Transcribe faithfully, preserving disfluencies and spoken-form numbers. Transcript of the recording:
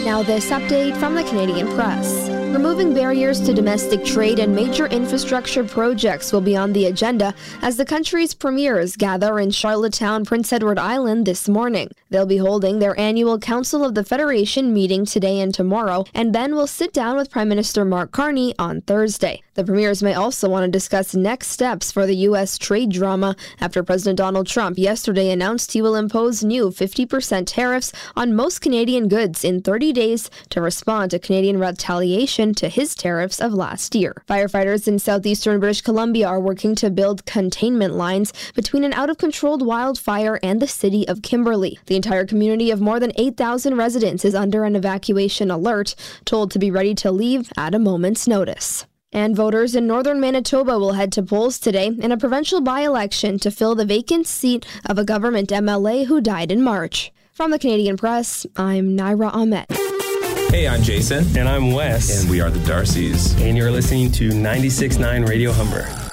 Now this update from the Canadian Press. Removing barriers to domestic trade and major infrastructure projects will be on the agenda as the country's premiers gather in Charlottetown, Prince Edward Island this morning. They'll be holding their annual Council of the Federation meeting today and tomorrow, and then will sit down with Prime Minister Mark Carney on Thursday. The premiers may also want to discuss next steps for the U S trade drama after President Donald Trump yesterday announced he will impose new fifty percent tariffs on most Canadian goods in thirty days to respond to Canadian retaliation to his tariffs of last year. Firefighters in southeastern British Columbia are working to build containment lines between an out-of-controlled wildfire and the city of Kimberley. The entire community of more than eight thousand residents is under an evacuation alert, told to be ready to leave at a moment's notice. And voters in northern Manitoba will head to polls today in a provincial by-election to fill the vacant seat of a government M L A who died in March. From the Canadian Press, I'm Naira Ahmed. Hey, I'm Jason. And I'm Wes. And we are the Darcys. And you're listening to ninety-six point nine Radio Humber.